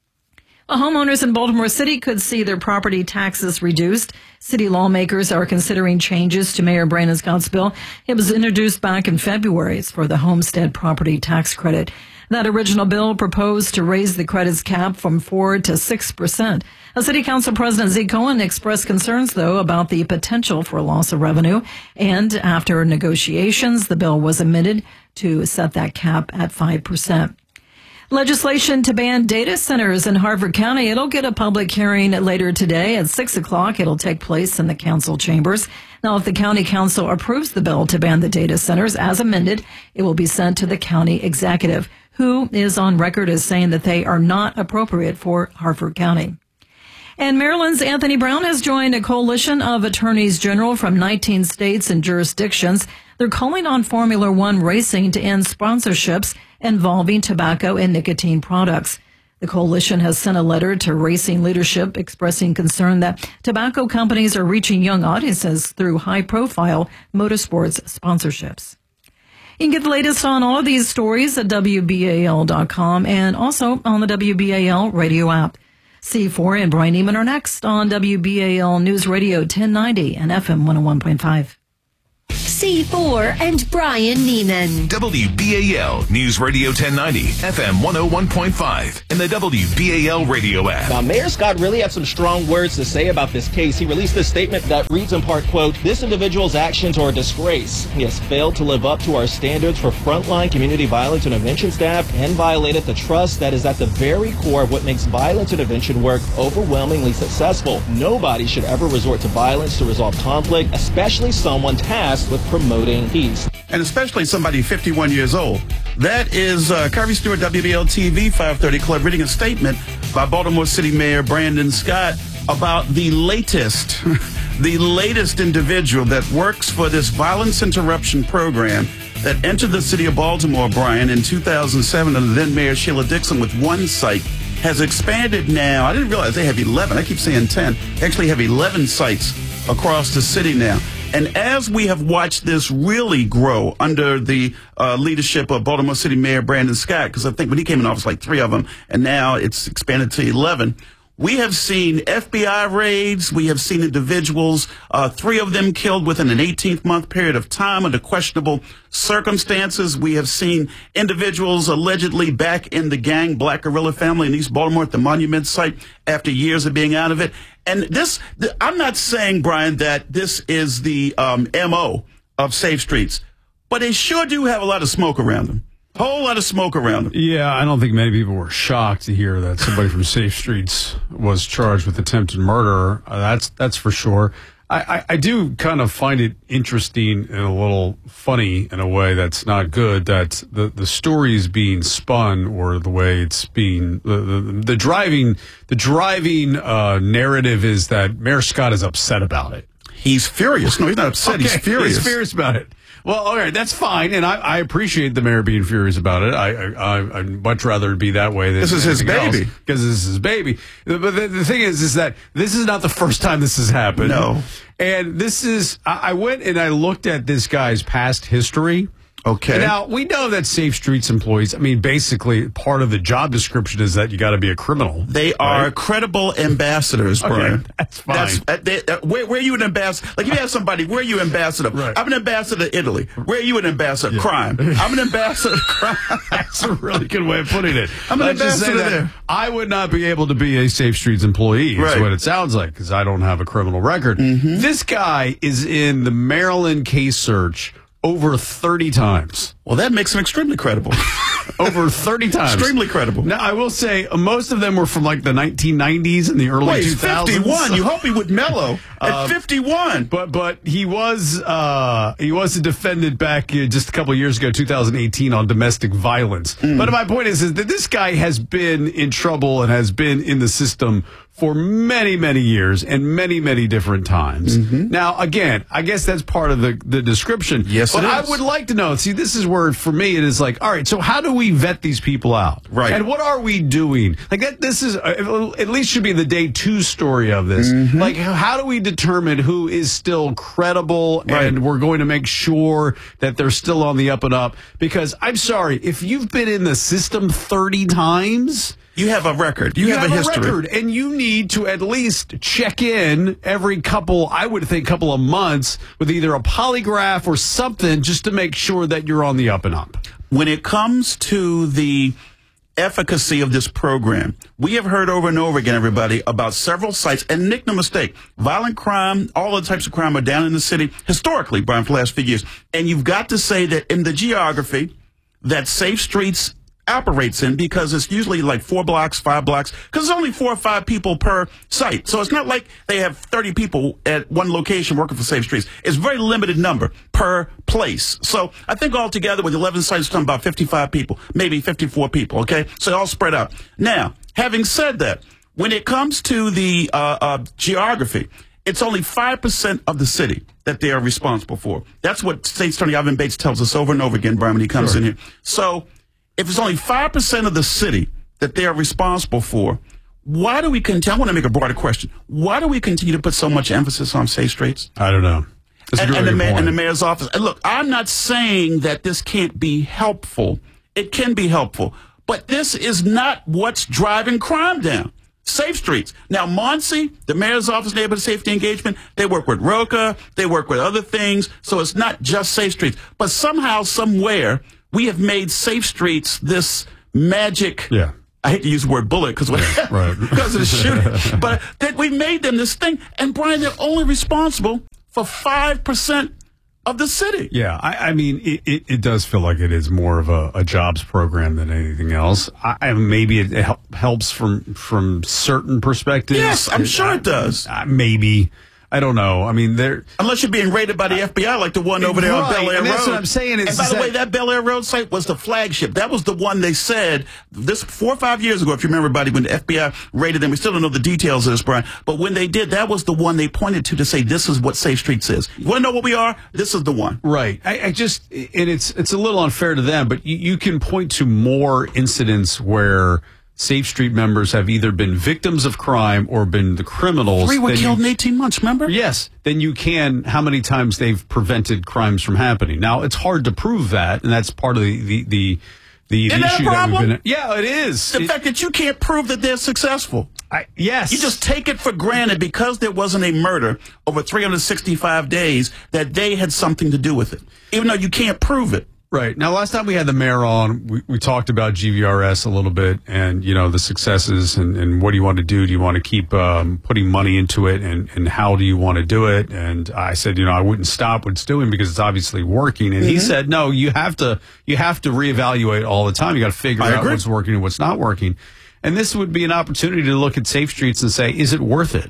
Homeowners in Baltimore City could see their property taxes reduced. City lawmakers are considering changes to Mayor Brandon Scott's bill. It was introduced back in February. It's for the homestead property tax credit. That original bill proposed to raise the credit's cap from 4% to 6%. City Council President Zeke Cohen expressed concerns, though, about the potential for loss of revenue. And after negotiations, the bill was amended to set that cap at 5%. Legislation to ban data centers in Harford County. It'll get a public hearing later today at 6 o'clock. It'll take place in the council chambers. Now, if the county council approves the bill to ban the data centers as amended, it will be sent to the county executive, who is on record as saying that they are not appropriate for Harford County. And Maryland's Anthony Brown has joined a coalition of attorneys general from 19 states and jurisdictions. They're calling on Formula One racing to end sponsorships involving tobacco and nicotine products. The coalition has sent a letter to racing leadership expressing concern that tobacco companies are reaching young audiences through high-profile motorsports sponsorships. You can get the latest on all of these stories at WBAL.com and also on the WBAL radio app. C4 and Brian Neiman are next on WBAL News Radio 1090 and FM 101.5. C4 and Brian Neiman. WBAL News Radio 1090, FM 101.5, and the WBAL radio app. Now, Mayor Scott really had some strong words to say about this case. He released a statement that reads in part, quote, "This individual's actions are a disgrace. He has failed to live up to our standards for frontline community violence intervention staff and violated the trust that is at the very core of what makes violence intervention work overwhelmingly successful. Nobody should ever resort to violence to resolve conflict, especially someone tasked with promoting peace." And especially somebody 51 years old. That is Kirby Stewart, WBL TV 530 Club, reading a statement by Baltimore City Mayor Brandon Scott about the latest individual that works for this violence interruption program that entered the city of Baltimore, Brian, in 2007 under then Mayor Sheila Dixon with one site, has expanded now. I didn't realize they have 11. I keep saying 10. They actually have 11 sites across the city now. And as we have watched this really grow under the leadership of Baltimore City Mayor Brandon Scott, because I think when he came in office, like 3 of them, and now it's expanded to 11, we have seen FBI raids. We have seen individuals, 3 of them killed within an 18-month period of time under questionable circumstances. We have seen individuals allegedly back in the gang Black Guerrilla family in East Baltimore at the Monument site after years of being out of it. And this, I'm not saying, Brian, that this is the MO of Safe Streets, but they sure do have a lot of smoke around them. Whole lot of smoke around them. Yeah, I don't think many people were shocked to hear that somebody from Safe Streets was charged with attempted murder. That's for sure. I do kind of find it interesting and a little funny in a way that's not good that the story is being spun, or the way it's being the driving narrative is that Mayor Scott is upset about it. He's furious. No, he's not upset. Okay. He's furious. He's furious about it. Well, all right, that's fine, and I appreciate the mayor being furious about it. I'd much rather be that way than this is his baby, because this is his baby. But the thing is that this is not the first time this has happened. No, and this is. I went and I looked at this guy's past history. Okay. And now, we know that Safe Streets employees, I mean, basically, part of the job description is that you got to be a criminal. They are credible ambassadors, Brian. Okay, that's fine. Where are you an ambassador? Like, you have somebody, where are you ambassador? Right. I'm an ambassador to Italy. Where are you an ambassador? Yeah. Crime. I'm an ambassador to crime. That's a really good way of putting it. I'm an ambassador there. I would not be able to be a Safe Streets employee, is what it sounds like, because I don't have a criminal record. Mm-hmm. This guy is in the Maryland case search over 30 times. Well, that makes him extremely credible. Over 30 times. Extremely credible. Now, I will say, most of them were from like the 1990s and the early 2000s. 51. You hope he would mellow at 51. But he was a defendant back just a couple of years ago, 2018, on domestic violence. But my point is that this guy has been in trouble and has been in the system for many, many years and many, many different times. Now, again, I guess that's part of the description. Yes, but it is. I would like to know, see, this is where, for me, it is like, all right, so how do we vet these people out? Right. And what are we doing? Like, this is, at least should be the day 2 story of this. Like, how do we determine who is still credible, and we're going to make sure that they're still on the up and up? Because, I'm sorry, if you've been in the system 30 times... You have a record. You have a history. Record, and you need to at least check in every couple of months with either a polygraph or something, just to make sure that you're on the up and up. When it comes to the efficacy of this program, we have heard over and over again, everybody, about several sites, and make no mistake, violent crime, all the types of crime are down in the city historically, Brian, for the last few years. And you've got to say that in the geography, that Safe Streets operates in, because it's usually like 4 blocks, 5 blocks, because there's only 4 or 5 people per site. So it's not like they have 30 people at one location working for Safe Streets. It's a very limited number per place. So I think altogether with 11 sites, it's talking about 55 people, maybe 54 people, okay? So all spread out. Now, having said that, when it comes to the geography, it's only 5% of the city that they are responsible for. That's what State Attorney Ivan Bates tells us over and over again, Brian, when he comes in here. So if it's only 5% of the city that they are responsible for, why do we continue? I want to make a broader question. Why do we continue to put so much emphasis on Safe Streets? I don't know. And the mayor's office. And look, I'm not saying that this can't be helpful. It can be helpful. But this is not what's driving crime down. Safe Streets. Now, Muncie, the mayor's office, neighborhood safety engagement, they work with ROCA, they work with other things, so it's not just Safe Streets. But somehow, somewhere, we have made Safe Streets this magic, I hate to use the word bullet because of the shooting, but that we made them this thing. And, Brian, they're only responsible for 5% of the city. Yeah, I mean, it does feel like it is more of a jobs program than anything else. Maybe it helps from certain perspectives. Yes, I'm sure it does. Maybe. I don't know. I mean, unless you're being raided by the FBI, like the one over there on Bel Air Road. That's what I'm saying. And by the way, that Bel Air Road site was the flagship. That was the one they said this 4 or 5 years ago, if you remember, buddy, when the FBI raided them. We still don't know the details of this, Brian. But when they did, that was the one they pointed to say, this is what Safe Streets is. You want to know what we are? This is the one. Right. I just, and it's a little unfair to them, but you can point to more incidents where Safe Street members have either been victims of crime or been the criminals. 3 were killed in 18 months, remember? Yes. Then you can, how many times they've prevented crimes from happening. Now, it's hard to prove that, and that's part of the Isn't that a problem? Yeah, it is. The fact that you can't prove that they're successful. Yes. You just take it for granted because there wasn't a murder over 365 days that they had something to do with it, even though you can't prove it. Right. Now, last time we had the mayor on, we talked about GVRS a little bit and, the successes and what do you want to do? Do you want to keep putting money into it and how do you want to do it? And I said, I wouldn't stop what it's doing because it's obviously working. And he said, no, you have to reevaluate all the time. You got to figure out what's working and what's not working. And this would be an opportunity to look at Safe Streets and say, is it worth it?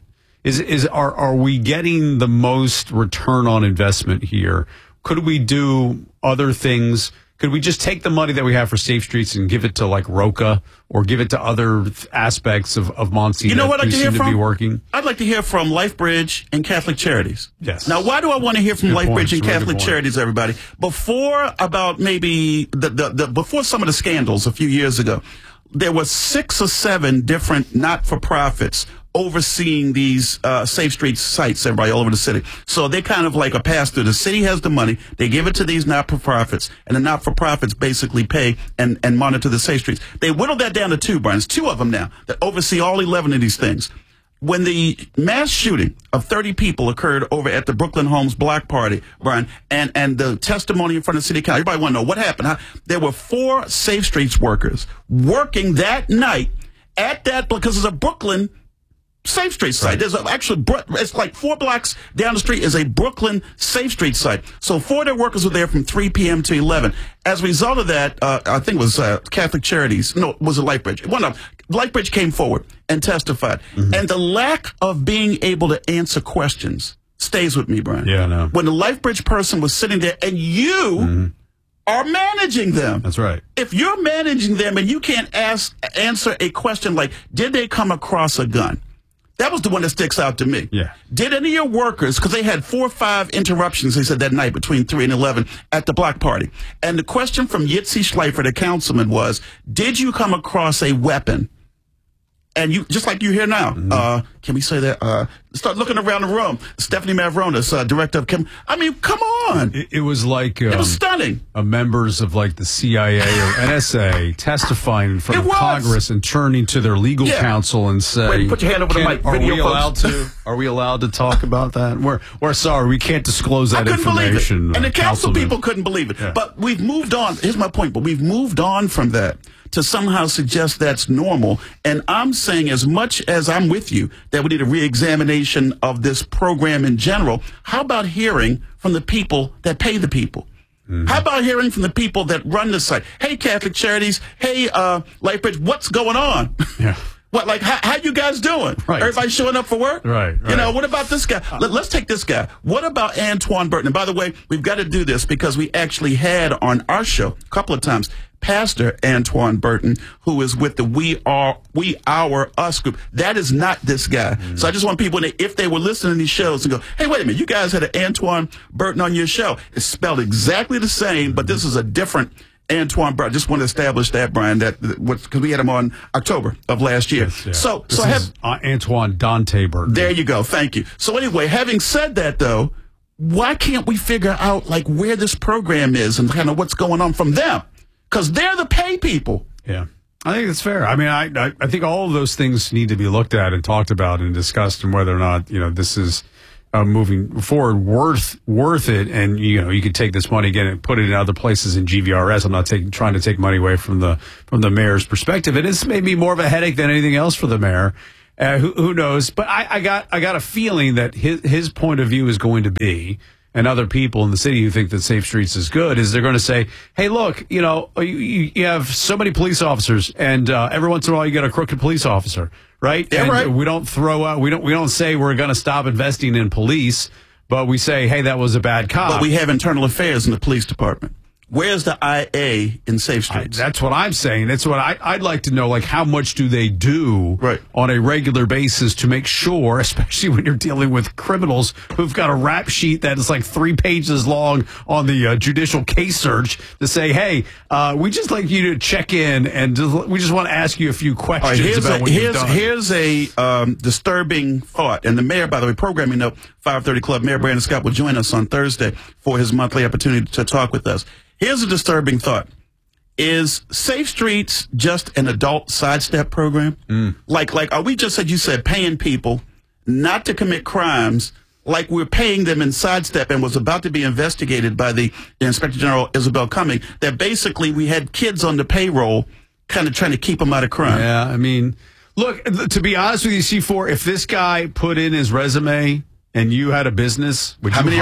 Are we getting the most return on investment here? Could we do other things? Could we just take the money that we have for Safe Streets and give it to like ROCA or give it to other aspects of Muncie what I'd like to hear from? Be working? I'd like to hear from LifeBridge and Catholic Charities. Yes. Now, why do I want to hear from LifeBridge and Catholic Charities, everybody? Before about maybe before some of the scandals a few years ago, there were 6 or 7 different not-for-profits overseeing these Safe Streets sites, everybody, all over the city. So they kind of like a pass-through. The city has the money. They give it to these not-for-profits, and the not-for-profits basically pay and monitor the Safe Streets. They whittled that down to 2, Brian. It's 2 of them now that oversee all 11 of these things. When the mass shooting of 30 people occurred over at the Brooklyn Homes block party, Brian, and the testimony in front of the city council, everybody want to know what happened. There were 4 Safe Streets workers working that night at that, because it's a Brooklyn Safe Street site. There's it's like 4 blocks down the street is a Brooklyn Safe Street site. So 4 of their workers were there from 3 p.m. to 11. As a result of that, I think it was Catholic Charities. No, it was a LifeBridge. One of them. LifeBridge came forward and testified. And the lack of being able to answer questions stays with me, Brian. Yeah, I know. When the LifeBridge person was sitting there and you are managing them. That's right. If you're managing them and you can't answer a question like, did they come across a gun? That was the one that sticks out to me. Yeah. Did any of your workers, because they had 4 or 5 interruptions, they said, that night between 3 and 11 at the block party. And the question from Yitzi Schleifer, the councilman, was, did you come across a weapon? And you, just like you hear now, can we say that? Start looking around the room. Stephanie Mavronis, director of I mean, come on. It was like it was stunning. Members of like the CIA or NSA testifying in front of Congress and turning to their legal counsel and saying, "Wait, put your hand over the mic. Are we allowed to talk about that? We're sorry, we can't disclose that information." And the council people couldn't believe it. Yeah. But we've moved on. Here's my point. But we've moved on from that to somehow suggest that's normal. And I'm saying, as much as I'm with you that we need a reexamination of this program in general, how about hearing from the people that pay the people? How about hearing from the people that run the site? Hey, Catholic Charities. Hey, Lightbridge, what's going on? Yeah. What, like, how you guys doing? Right. Everybody showing up for work? Right. You know, what about this guy? Let's take this guy. What about Antoine Burton? And by the way, we've got to do this because we actually had on our show a couple of times Pastor Antoine Burton, who is with the We Our Us group. That is not this guy. So I just want people, if they were listening to these shows, to go, hey, wait a minute, you guys had an Antoine Burton on your show. It's spelled exactly the same, but this is a different Antoine Burton. Just want to establish that, Brian, because we had him on October of last year. Yes, yeah. So this is Antoine Dante Burton. There you go. Thank you. So anyway, having said that, though, why can't we figure out like where this program is and kind of what's going on from them? Because they're the pay people. Yeah. I think that's fair. I mean, I think all of those things need to be looked at and talked about and discussed, and whether or not, this is moving forward worth it. And, you could take this money again and put it in other places in GVRS. I'm not trying to take money away from the mayor's perspective. And it's maybe more of a headache than anything else for the mayor. Who knows? But I got a feeling that his point of view is going to be, and other people in the city who think that Safe Streets is good, is they're going to say, hey, look, you have so many police officers, and every once in a while you get a crooked police officer, right? Yeah, and right. We don't throw out, we don't say we're going to stop investing in police, but we say, hey, that was a bad cop. But we have internal affairs in the police department. Where's the IA in Safe Streets? That's what I'm saying. That's what I'd like to know. Like, how much do they do on a regular basis to make sure, especially when you're dealing with criminals who've got a rap sheet that is like 3 pages long on the judicial case search to say, hey, we just like you to check in and we just want to ask you a few questions about what you've done. Here's a disturbing thought. And the mayor, by the way, programming note, 530 Club, Mayor Brandon Scott will join us on Thursday for his monthly opportunity to talk with us. Here's a disturbing thought. Is Safe Streets just an adult sidestep program? Like, are we just, as you said, paying people not to commit crimes, like we're paying them in sidestep and was about to be investigated by the Inspector General Isabel Cumming, that basically we had kids on the payroll kind of trying to keep them out of crime? Yeah, I mean, look, to be honest with you, C4, if this guy put in his resume and you had a business, would you hire him?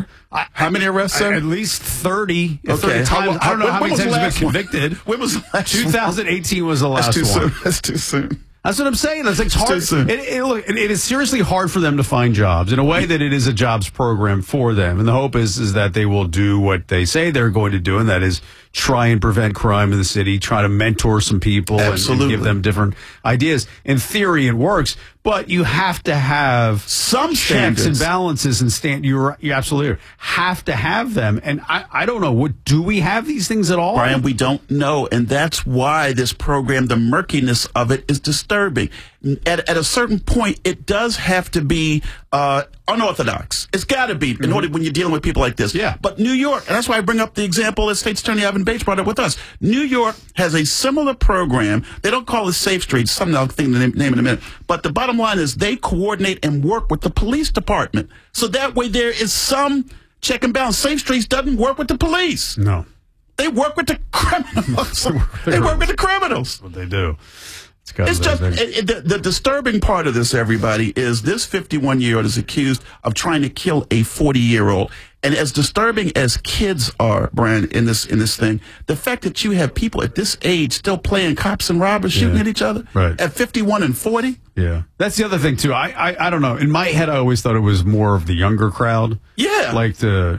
How many arrests, sir? At least 30. Okay. 30 times. I don't know how many times he's been convicted. When was the last 2018 was the last one. Soon. That's too soon. That's what I'm saying. It's hard. It is seriously hard for them to find jobs in a way that it is a jobs program for them. And the hope is that they will do what they say they're going to do, and that is try and prevent crime in the city, try to mentor some people and give them different ideas. In theory, it works, but you have to have some checks and balances and you absolutely have to have them. And I don't know, do we have these things at all? Brian, we don't know. And that's why this program, the murkiness of it is disturbing. At a certain point, it does have to be unorthodox. It's got to be in order when you're dealing with people like this. Yeah. But New York, and that's why I bring up the example that State's Attorney Ivan Bates brought up with us. New York has a similar program. They don't call it Safe Streets, something I'll think the name in a minute. But the bottom line is they coordinate and work with the police department. So that way there is some check and balance. Safe Streets doesn't work with the police. No. They work with the criminals. They work with the criminals. That's what they do. It's just the disturbing part of this, everybody, is this 51-year-old is accused of trying to kill a 40-year-old. And as disturbing as kids are, Brian, in this thing, the fact that you have people at this age still playing cops and robbers, shooting at each other at 51 and 40. Yeah, that's the other thing too. I don't know. In my head, I always thought it was more of the younger crowd. Yeah, like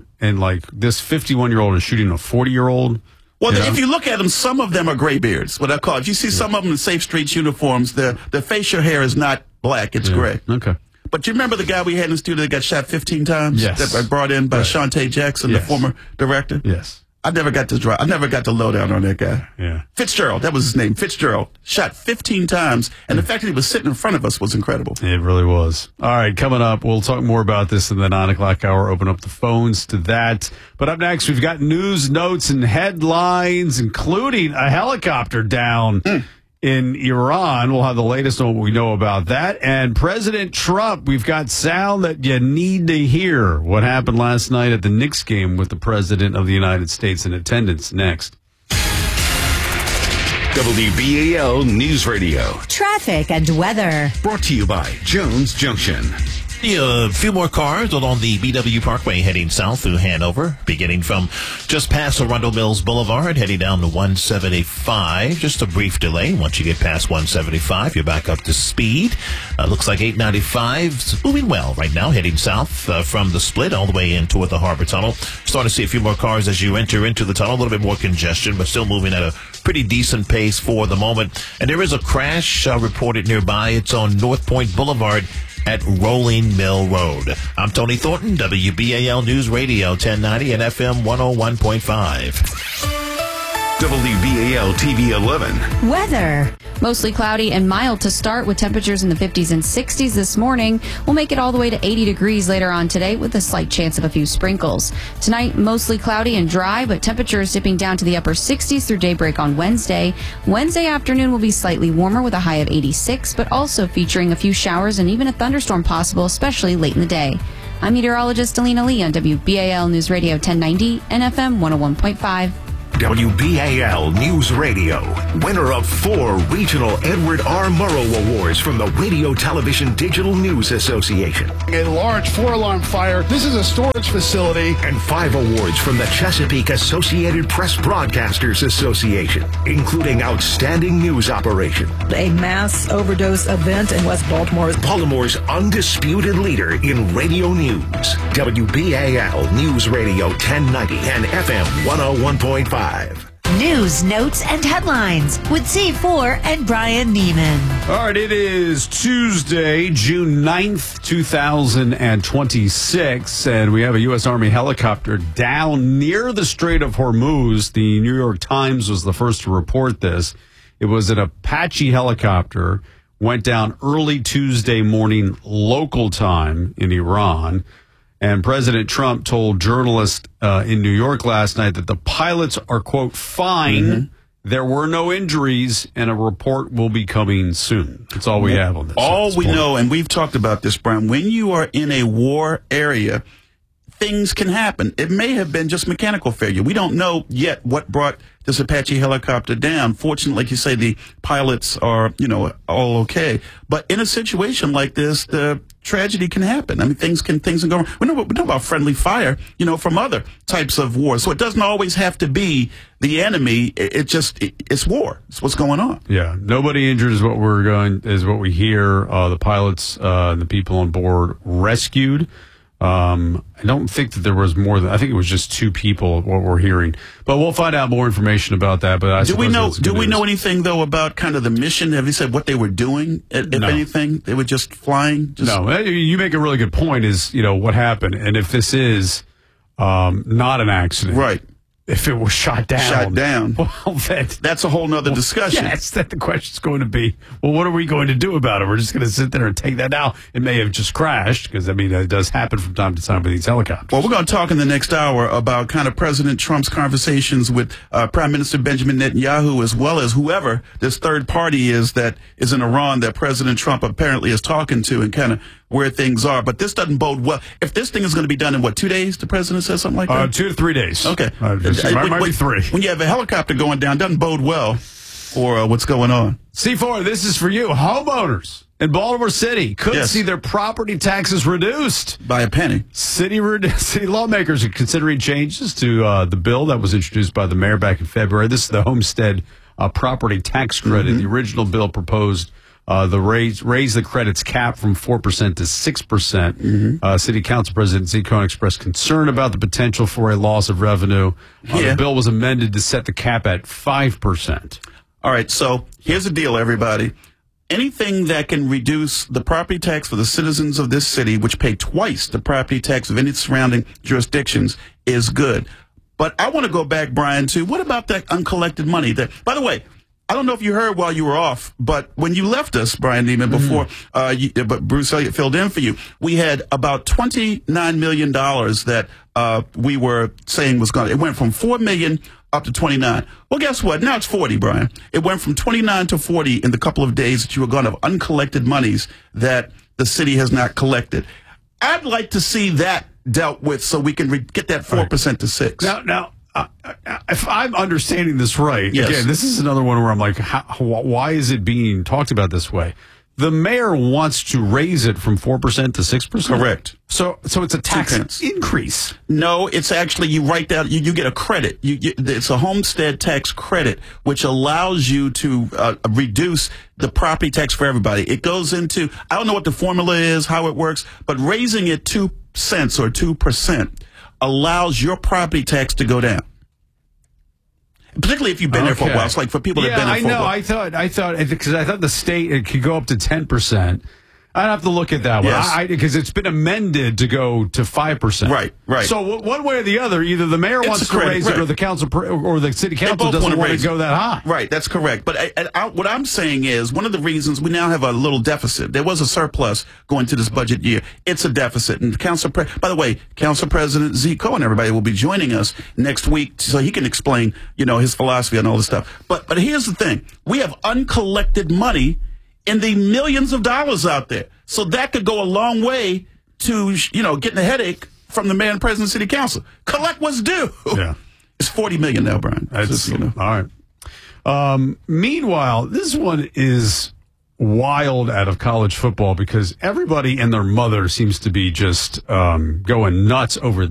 this 51-year-old is shooting a 40-year-old. Well, if you look at them, some of them are graybeards, what I call it. If you see some of them in Safe Streets uniforms, the facial hair is not black, it's gray. Okay. But you remember the guy we had in the studio that got shot 15 times? Yes. That I brought in by Shantae Jackson, the former director? Yes. I never got the lowdown on that guy. Yeah. Fitzgerald, that was his name. Fitzgerald. Shot 15 times, and the fact that he was sitting in front of us was incredible. It really was. All right, coming up, we'll talk more about this in the 9 o'clock hour. Open up the phones to that. But up next, we've got news, notes, and headlines, including a helicopter down in Iran. We'll have the latest on what we know about that. And President Trump, we've got sound that you need to hear. What happened last night at the Knicks game with the President of the United States in attendance next. WBAL News Radio. Traffic and weather. Brought to you by Jones Junction. A few more cars along the BW Parkway heading south through Hanover, beginning from just past Arundel Mills Boulevard, heading down to 175. Just a brief delay. Once you get past 175, you're back up to speed. Looks like 895 is moving well right now, heading south from the split all the way in toward the Harbor Tunnel. Starting to see a few more cars as you enter into the tunnel. A little bit more congestion, but still moving at a pretty decent pace for the moment. And there is a crash reported nearby. It's on North Point Boulevard at Rolling Mill Road. I'm Tony Thornton, WBAL News Radio 1090 and FM 101.5. WBAL TV 11. Weather. Mostly cloudy and mild to start with temperatures in the 50s and 60s this morning. We'll make it all the way to 80 degrees later on today with a slight chance of a few sprinkles. Tonight, mostly cloudy and dry, but temperatures dipping down to the upper 60s through daybreak on Wednesday. Wednesday afternoon will be slightly warmer with a high of 86, but also featuring a few showers and even a thunderstorm possible, especially late in the day. I'm meteorologist Alina Lee on WBAL News Radio 1090 and FM 101.5. WBAL News Radio, winner of 4 regional Edward R. Murrow Awards from the Radio Television Digital News Association. A large 4-alarm fire. This is a storage facility. And 5 awards from the Chesapeake Associated Press Broadcasters Association, including Outstanding News Operation. A mass overdose event in West Baltimore. Baltimore's undisputed leader in radio news. WBAL News Radio 1090 and FM 101.5. News, notes, and headlines with C4 and Brian Neiman. All right, it is Tuesday, June 9th, 2026, and we have a U.S. Army helicopter down near the Strait of Hormuz. The New York Times was the first to report this. It was an Apache helicopter, went down early Tuesday morning local time in Iran. And President Trump told journalists in New York last night that the pilots are, quote, fine. Mm-hmm. There were no injuries, and a report will be coming soon. That's all we have on this. All we know, and we've talked about this, Brian, when you are in a war area, things can happen. It may have been just mechanical failure. We don't know yet what brought this Apache helicopter down. Fortunately, like you say, the pilots are, all okay. But in a situation like this, the tragedy can happen. I mean, things can go wrong. We know about friendly fire, from other types of wars. So it doesn't always have to be the enemy. It's war. It's what's going on. Yeah. Nobody injured is what we hear. The pilots and the people on board rescued. I don't think that there was more than, I think it was just 2 people, what we're hearing. But we'll find out more information about that. But do we know anything, though, about kind of the mission? Have you said what they were doing, if anything? They were just flying? No, you make a really good point is, what happened. And if this is not an accident. Right. If it was shot down. Well, that's a whole nother discussion. Yes, that the question's going to be, well, what are we going to do about it? We're just going to sit there and take that out. It may have just crashed because, it does happen from time to time with these helicopters. Well, we're going to talk in the next hour about kind of President Trump's conversations with Prime Minister Benjamin Netanyahu, as well as whoever this third party is that is in Iran that President Trump apparently is talking to, and kind of where things are. But this doesn't bode well. If this thing is going to be done in, 2 days, the president says something like that? 2 to 3 days. Okay. Might be 3. When you have a helicopter going down, doesn't bode well for what's going on. C4, this is for you. Homeowners in Baltimore City could see their property taxes reduced by a penny. City lawmakers are considering changes to the bill that was introduced by the mayor back in February. This is the homestead property tax credit. The original bill proposed raise the credits cap from 4% to 6%. City Council President Zeke Cohen expressed concern about the potential for a loss of revenue. The bill was amended to set the cap at 5%. All right, so here's the deal, everybody. Anything that can reduce the property tax for the citizens of this city, which pay twice the property tax of any surrounding jurisdictions, is good. But I want to go back, Brian, to what about that uncollected money? By the way, I don't know if you heard while you were off, but when you left us, Brian Neiman, before, but Bruce Elliott filled in for you, we had about $29 million that we were saying was going to, it went from $4 million up to 29. Well, guess what? Now it's 40, Brian. It went from 29 to 40 in the couple of days that you were going to have uncollected monies that the city has not collected. I'd like to see that dealt with so we can get that 4% to 6%. Now, if I'm understanding this right, again, this is another one where I'm like, why is it being talked about this way? the mayor wants to raise it from 4% to 6%. Correct. So it's a tax increase. No, it's actually you write down. You get a credit. It's a homestead tax credit, which allows you to reduce the property tax for everybody. It goes into, I don't know what the formula is, how it works, but raising it 2 cents or 2% allows your property tax to go down. Particularly if you've been there for a while. It's like for people that have been there for a while. I thought because I thought the state it could go up to 10%. I'd have to look at that one. Yes. Because it's been amended to go to 5%. Right. So one way or the other, either the mayor wants to raise it, or the council, or the city council doesn't want to go that high. Right, that's correct. But what I'm saying is one of the reasons we now have a little deficit. There was a surplus going to this budget year. It's a deficit. And by the way, Council President Zeke Cohen, everybody will be joining us next week so he can explain, his philosophy and all this stuff. But here's the thing: we have uncollected money in the millions of dollars out there. So that could go a long way to, getting a headache from the mayor and president of city council. Collect what's due. Yeah. It's $40 million now, Brian. That's, all right. Meanwhile, this one is wild out of college football because everybody and their mother seems to be just going nuts over